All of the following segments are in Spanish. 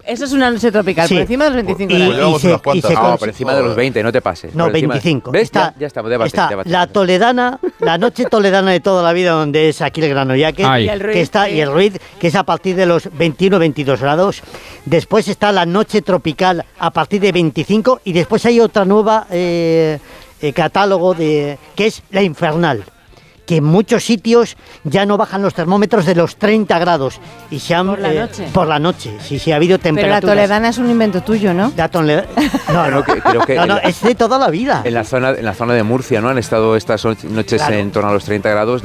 Eso es una noche tropical, Sí. por encima de los 25 Y- grados. Llevamos unas cuantas. Por encima de los 20, no te pases. No, Por encima- 25. ¿Ves? Ya estamos, debate. La toledana, la noche toledana de toda la vida, donde es aquí el Granollaque, Ay. Y el Ruiz, que está, sí. y el Ruiz, que es a partir de los 21-22 grados. Después está la noche tropical a partir de 25 y después hay otra nueva catálogo que es la infernal, que en muchos sitios ya no bajan los termómetros de los 30 grados y se han, Por la noche. por la noche, sí, ha habido Pero la temperaturas. toledana es un invento tuyo, ¿no? Creo que no, es de toda la vida. en la zona de Murcia, ¿no? Han estado estas noches Claro. en torno a los 30 grados.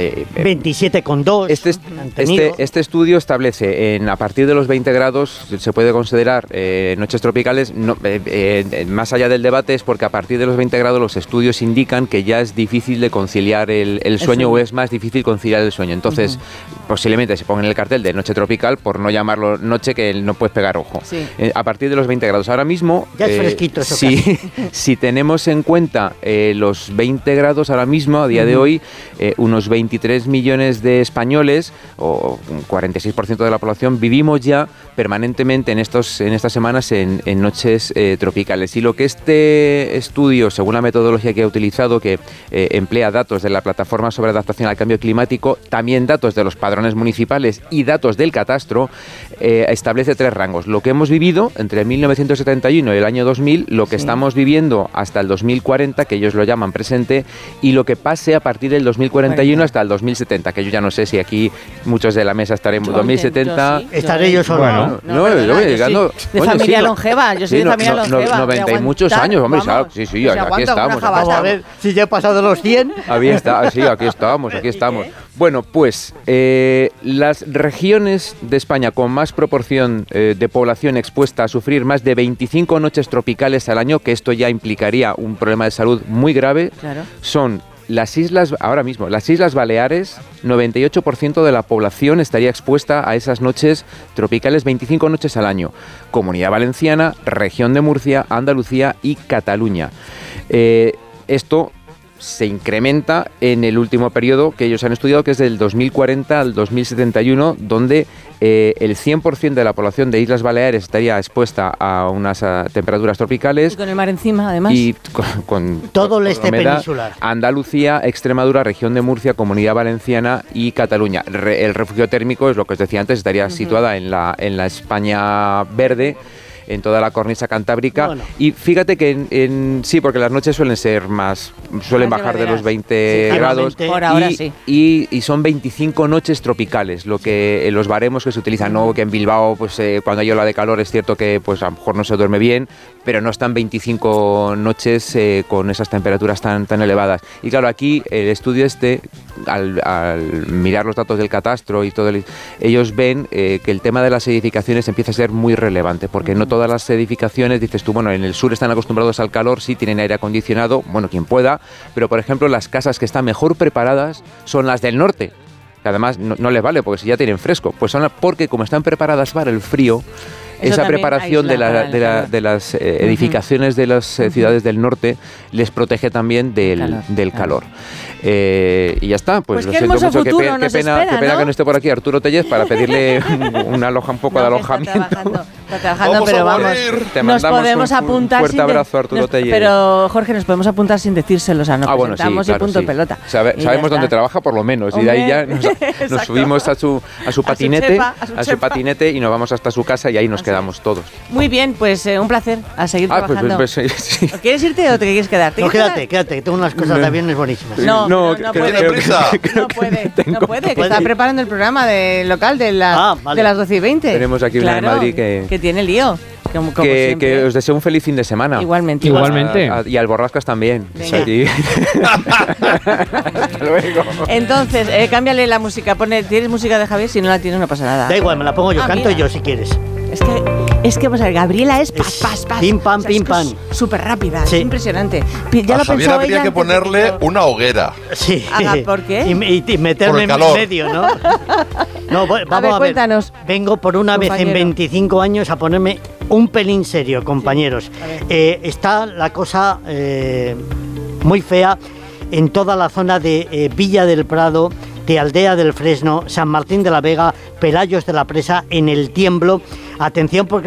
27,2 han tenido. Este estudio establece a partir de los 20 grados se puede considerar noches tropicales. Más allá del debate es porque a partir de los 20 grados los estudios indican que ya es difícil de conciliar el sueño, o es más difícil conciliar el sueño. Entonces, posiblemente se ponga en el cartel de noche tropical por no llamarlo noche, que no puedes pegar ojo. Sí. A partir de los 20 grados. Ahora mismo, Ya es fresquito eso si tenemos en cuenta los 20 grados ahora mismo, a día de hoy, unos 23 millones de españoles, o un 46% de la población, vivimos ya permanentemente en estas semanas en noches tropicales. Y lo que este estudio, según la metodología que ha utilizado, que emplea datos de la Plataforma sobre Adaptación al Cambio Climático, también datos de los padrones municipales y datos del catastro, establece 3 rangos. Lo que hemos vivido entre 1971 y el año 2000, lo que estamos viviendo hasta el 2040, que ellos lo llaman presente, y lo que pase a partir del 2041 hasta el 2070, que yo ya no sé si aquí muchos de la mesa estaremos 2070. Estaré yo solo. Bueno. De familia longeva, yo soy de familia longeva. 90 y muchos años, hombre, sí, aquí estamos. Vamos a ver si ya he pasado los 100. Aquí estamos. Bueno, pues las regiones de España con más proporción de población expuesta a sufrir más de 25 noches tropicales al año, que esto ya implicaría un problema de salud muy grave, Claro. son las Islas Baleares. 98% de la población estaría expuesta a esas noches tropicales, 25 noches al año. Comunidad Valenciana, Región de Murcia, Andalucía y Cataluña. Esto se incrementa en el último periodo que ellos han estudiado, que es del 2040 al 2071, donde el 100% de la población de Islas Baleares estaría expuesta a unas temperaturas tropicales. Y con el mar encima, además. Y con todo el este humedad. peninsular. Andalucía, Extremadura, Región de Murcia, Comunidad Valenciana y Cataluña. El refugio térmico, es lo que os decía antes, estaría situada en la España verde, en toda la cornisa cantábrica. Bueno. Y fíjate que sí, porque las noches suelen Más bajar de los llevaderas. 20 Sí, grados. Por ahora sí. Y son 25 noches tropicales, lo que los baremos que se utilizan, ¿no? Que en Bilbao, pues cuando hay ola de calor es cierto que pues a lo mejor no se duerme bien, pero no están 25 noches con esas temperaturas tan elevadas. Y claro, aquí el estudio al mirar los datos del catastro y todo, ellos ven que el tema de las edificaciones empieza a ser muy relevante, porque no todas las edificaciones, dices tú, bueno, en el sur están acostumbrados al calor, sí tienen aire acondicionado, bueno, quien pueda, pero por ejemplo las casas que están mejor preparadas son las del norte, que además no les vale porque si ya tienen fresco, pues porque como están preparadas para el frío, Eso esa también preparación aísla para el calor. de las edificaciones de las ciudades del norte les protege también del calor. Y ya está, pues lo qué siento hermoso mucho, qué futuro nos pena espera, ¿no? que no esté por aquí Arturo Tellez para pedirle un poco de alojamiento. Está trabajando, pero vamos, Te nos mandamos podemos un apuntar fuerte abrazo, Arturo Tellez. Pero Jorge, nos podemos apuntar sin decírselo, o sea, nos Bueno, sí, presentamos claro, y punto sí. pelota. Y ya Sabemos está. dónde trabaja por lo menos, y de ahí ya nos Exacto. subimos a su patinete, chepa, a su chepa. patinete y nos vamos hasta su casa y ahí nos quedamos todos. Muy bien, pues un placer, a seguir trabajando. Sí. ¿Quieres irte o te quieres quedar? No, quédate, que tengo unas cosas de aviones buenísimas. No, No, no creo- puede. creo que- No puede, tengo- no puede, que puede. está preparando el programa local de Vale. de las 12 y 20. Tenemos aquí una de Claro, Madrid que tiene lío, como que siempre. os deseo un feliz fin de semana. Igualmente. Igualmente. Y al Borrascas también. Venga. Sí. Hasta luego. Entonces, cámbiale la música. ¿Tienes música de Javier? Si no la tienes, no pasa nada. Da igual, me la pongo yo, canto mira. yo si quieres. Es que vamos a ver, Gabriela es pas, Es pas, pas. pim, pam, pim, es que es pam. súper rápida, Sí. es impresionante. Ya A lo Javier pensó habría ella que antes de ponerle que yo- una hoguera. Sí. ¿Por qué? Y meterme Por el en calor. medio, ¿no? No, vamos A ver, cuéntanos. Vengo por una vez en Compañero. 25 años a ponerme un pelín serio, compañeros. a ver. Está la cosa muy fea en toda la zona de Villa del Prado, de Aldea del Fresno, San Martín de la Vega, Pelayos de la Presa, en el Tiemblo. Atención porque